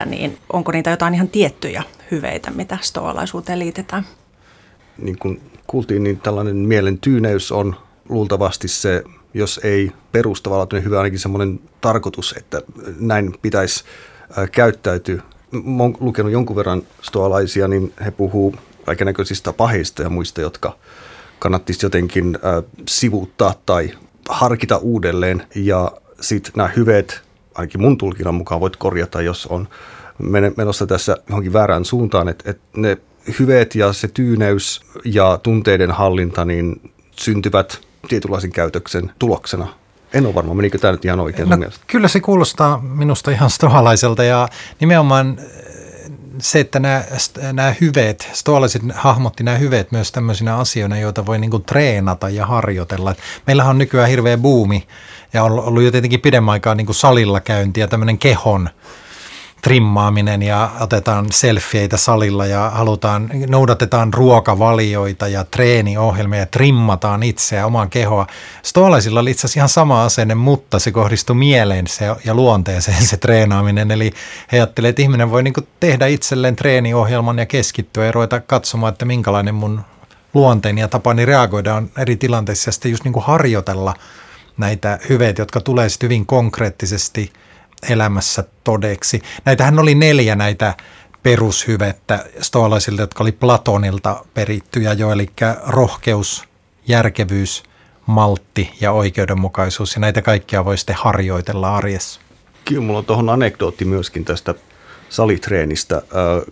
niin onko niitä jotain ihan tiettyjä hyveitä, mitä stoalaisuuteen liitetään? Niin kuin kuultiin, niin tällainen mielen tyyneys on luultavasti se, jos ei perustavanlaatuinen hyvä, ainakin semmoinen tarkoitus, että näin pitäisi käyttäytyä. Mä oon lukenut jonkun verran stoalaisia, niin he puhuu kaikennäköisistä paheista ja muista, jotka kannattisi jotenkin sivuuttaa tai harkita uudelleen. Ja sitten nämä hyveet, ainakin mun tulkinnan mukaan voit korjata, jos on menossa tässä johonkin väärään suuntaan, että ne hyveet ja se tyyneys ja tunteiden hallinta niin syntyvät tietynlaisen käytöksen tuloksena. En ole varma, menikö tämä nyt ihan oikein sun mielestä? Kyllä se kuulostaa minusta ihan stoalaiselta ja nimenomaan se, että nämä hyveet, stoalaiset hahmotti nämä hyveet myös tämmöisinä asioina, joita voi niin kuin treenata ja harjoitella. Meillähän on nykyään hirveä buumi ja on ollut jo tietenkin pidemmän aikaa niin kuin salilla käynti ja tämmöinen kehon trimmaaminen ja otetaan selfieitä salilla ja noudatetaan ruokavalioita ja treeniohjelmia ja trimmataan itseä, omaa kehoa. Stoalaisilla oli itse asiassa ihan sama asenne, mutta se kohdistui mieleen ja luonteeseen se treenaaminen. Eli he ajattelivat, että ihminen voi niin kuin tehdä itselleen treeniohjelman ja keskittyä ja ruveta katsomaan, että minkälainen mun luonteeni ja tapani reagoida on eri tilanteissa ja sitten just niin kuin harjoitella näitä hyveitä, jotka tulee sitten hyvin konkreettisesti elämässä todeksi. Näitähän oli 4 näitä perushyvettä stoalaisilta, jotka oli Platonilta perittyjä jo, eli rohkeus, järkevyys, maltti ja oikeudenmukaisuus. Ja näitä kaikkia voi sitten harjoitella arjessa. Kyllä mulla on tuohon anekdootti myöskin tästä salitreenistä,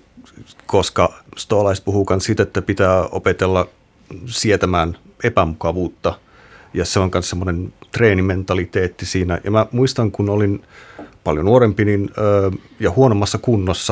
koska stoalaiset puhuu myös siitä, että pitää opetella sietämään epämukavuutta. Ja se on myös semmoinen treenimentaliteetti siinä. Ja mä muistan, kun olin paljon nuorempi ja huonommassa kunnossa.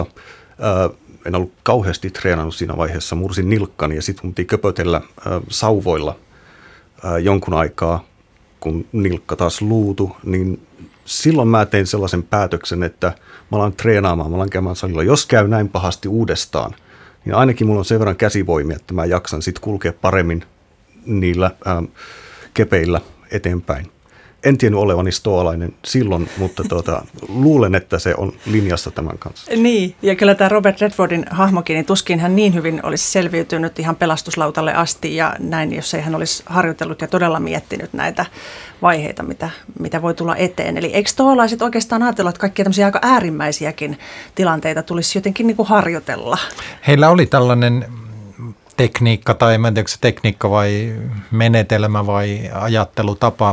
En ollut kauheasti treenannut siinä vaiheessa. Mursin nilkkani ja sitten mun piti köpötellä sauvoilla jonkun aikaa, kun nilkka taas luutu. Niin silloin mä tein sellaisen päätöksen, että mä alan treenaamaan, mä alan käymään salilla. Jos käy näin pahasti uudestaan, niin ainakin mulla on sen verran käsivoimia, että mä jaksan sitten kulkea paremmin niillä kepeillä eteenpäin. En tiennyt olevani stoalainen silloin, mutta luulen, että se on linjassa tämän kanssa. Niin, ja kyllä tämä Robert Redfordin hahmokin, niin tuskin hän niin hyvin olisi selviytynyt ihan pelastuslautalle asti ja näin, jos ei hän olisi harjoitellut ja todella miettinyt näitä vaiheita, mitä voi tulla eteen. Eli eikö stoalaiset oikeastaan ajatella, että kaikkia tämmöisiä aika äärimmäisiäkin tilanteita tulisi jotenkin niin kuin harjoitella? Heillä oli tällainen tekniikka, tai en tiedä, onko se tekniikka vai menetelmä vai ajattelutapa,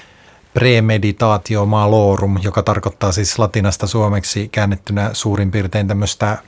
premeditatio malorum, joka tarkoittaa siis latinasta suomeksi käännettynä suurin piirtein tämmöistä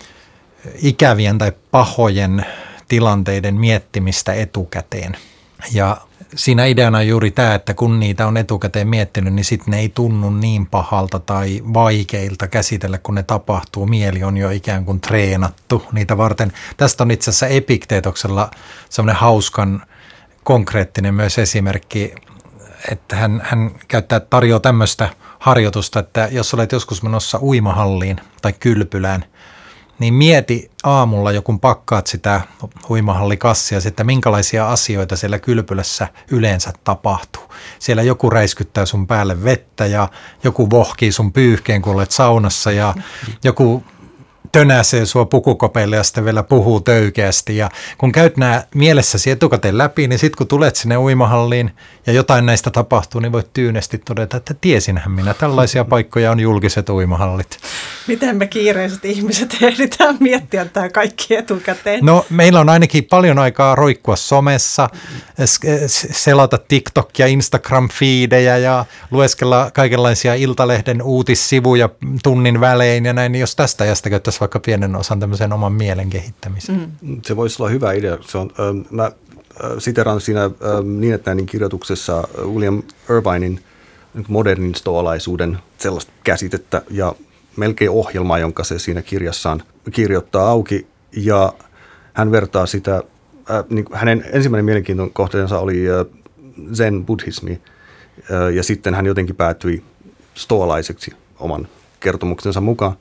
ikävien tai pahojen tilanteiden miettimistä etukäteen. Ja siinä ideana on juuri tämä, että kun niitä on etukäteen miettinyt, niin sitten ne ei tunnu niin pahalta tai vaikeilta käsitellä, kun ne tapahtuu. Mieli on jo ikään kuin treenattu niitä varten. Tästä on itse asiassa Epikteetoksella semmoinen hauskan konkreettinen myös esimerkki, että hän tarjoaa tämmöistä harjoitusta, että jos olet joskus menossa uimahalliin tai kylpylään, niin mieti aamulla, kun pakkaat sitä uimahallikassia, että minkälaisia asioita siellä kylpylässä yleensä tapahtuu. Siellä joku räiskyttää sun päälle vettä ja joku vohkii sun pyyhkeen, kun olet saunassa ja joku tönäsee sua pukukopeille ja sitten vielä puhuu töykeästi. Ja kun käyt nämä mielessäsi etukäteen läpi, niin sitten kun tulet sinne uimahalliin ja jotain näistä tapahtuu, niin voit tyynesti todeta, että tiesinhän minä. Tällaisia paikkoja on julkiset uimahallit. Miten me kiireiset ihmiset ehditään miettiä tämä kaikki etukäteen? No meillä on ainakin paljon aikaa roikkua somessa, selata TikTok- ja Instagram-fiidejä ja lueskella kaikenlaisia Iltalehden uutissivuja tunnin välein ja näin. Niin jos tästä ajasta käyttäisiin vaikka pienen osan tämmöisen oman mielen kehittämiseen. Se voisi olla hyvä idea. Mä siteran siinä Niinetnäinin kirjoituksessa William Irvinin modernin stoalaisuuden sellaista käsitettä ja melkein ohjelmaa, jonka se siinä kirjassaan kirjoittaa auki. Ja hän vertaa sitä, niin hänen ensimmäinen mielenkiintoinen kohteensa oli zen-buddhismi ja sitten hän jotenkin päätyi stoalaiseksi oman kertomuksensa mukaan.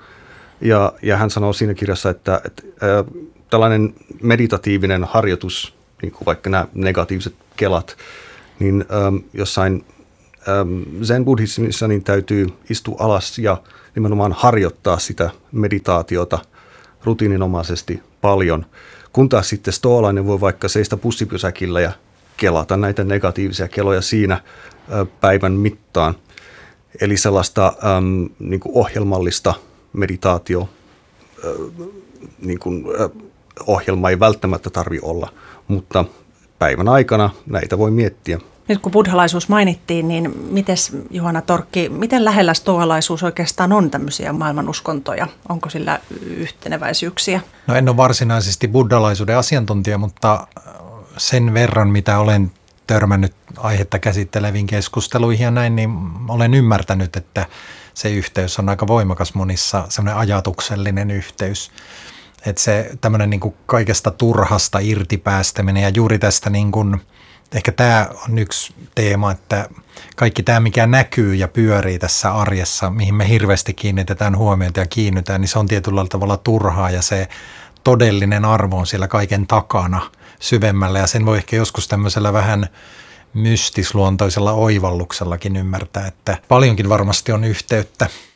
Ja hän sanoo siinä kirjassa, että tällainen meditatiivinen harjoitus, niin kuin vaikka nämä negatiiviset kelat, niin jossain zen-buddhismissa niin täytyy istua alas ja nimenomaan harjoittaa sitä meditaatiota rutiininomaisesti paljon, kun taas sitten stoalainen voi vaikka seistä bussipysäkillä ja kelata näitä negatiivisia keloja siinä päivän mittaan. Eli sellaista niin kuin ohjelmallista meditaatio niin kuin, ohjelma ei välttämättä tarvitse olla, mutta päivän aikana näitä voi miettiä. Nyt kun buddhalaisuus mainittiin, niin mites Juhana Torkki, miten lähellä stoalaisuus oikeastaan on tämmöisiä maailmanuskontoja? Onko sillä yhteneväisyyksiä? No en ole varsinaisesti buddhalaisuuden asiantuntija, mutta sen verran, mitä olen törmännyt aihetta käsitteleviin keskusteluihin ja näin, niin olen ymmärtänyt, että se yhteys on aika voimakas monissa, semmoinen ajatuksellinen yhteys. Että se tämmöinen niin kuin kaikesta turhasta irtipäästäminen ja juuri tästä niin kuin, ehkä tämä on yksi teema, että kaikki tämä, mikä näkyy ja pyörii tässä arjessa, mihin me hirveästi kiinnitetään huomiota ja kiinnytään, niin se on tietyllä tavalla turhaa ja se todellinen arvo on siellä kaiken takana syvemmällä ja sen voi ehkä joskus tämmöisellä vähän mystisluontoisella oivalluksellakin ymmärtää, että paljonkin varmasti on yhteyttä